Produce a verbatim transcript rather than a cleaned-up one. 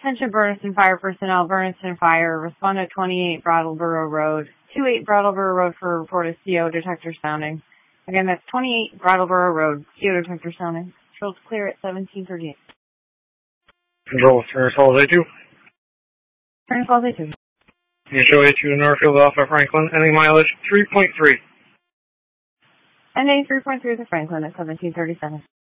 Attention Burniston Fire personnel, Burniston Fire, respond at twenty-eight Brattleboro Road, two eight Brattleboro Road for a report of C O detector sounding. Again, that's twenty-eight Brattleboro Road, C O detector sounding. Control's clear at seventeen thirty-eight. Control, Turner Falls A two. Turner Falls A two. You show A two to Northfield off of Franklin, ending mileage three point three. Ending three point three to Franklin at seventeen thirty-seven.